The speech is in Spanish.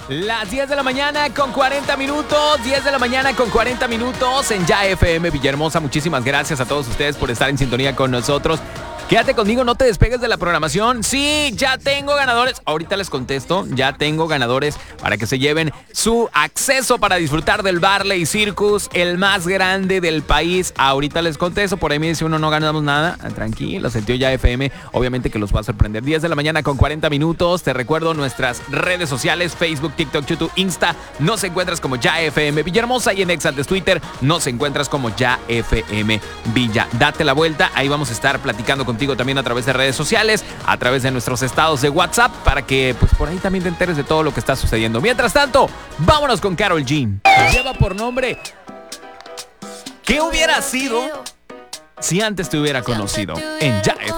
Las 10 de la mañana con 40 minutos, 10 de la mañana con 40 minutos en Ya FM Villahermosa. Muchísimas gracias a todos ustedes por estar en sintonía con nosotros. Quédate conmigo, no te despegues de la programación. Sí, ya tengo ganadores. Ahorita les contesto. Ya tengo ganadores para que se lleven su acceso para disfrutar del Barley Circus, el más grande del país. Ahorita les contesto. Por ahí me dice uno, no ganamos nada. Tranquilo, sentió Ya FM. Obviamente que los va a sorprender. 10 de la mañana con 40 minutos. Te recuerdo nuestras redes sociales, Facebook, TikTok, YouTube, Insta. Nos encuentras como Ya FM Villahermosa y en Ex antes Twitter nos encuentras como Ya FM Villa. Date la vuelta. Ahí vamos a estar platicando contigo también a través de redes sociales, a través de nuestros estados de WhatsApp, para que pues por ahí también te enteres de todo lo que está sucediendo. Mientras tanto, vámonos con Karol G. Lleva por nombre ¿Qué hubiera sido si antes te hubiera conocido? En Ya FM.